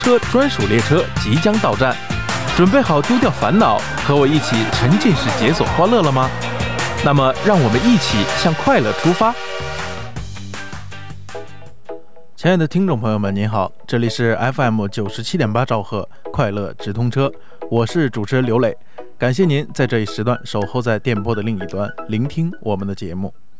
车专属列车即将到站，准备好丢掉烦恼，和我一起沉浸式解锁欢乐了吗？那么，让我们一起向快乐出发。亲爱的听众朋友们，您好，这里是 FM 97.8兆赫快乐直通车，我是主持人刘磊，感谢您在这一时段守候在电波的另一端，聆听我们的节目。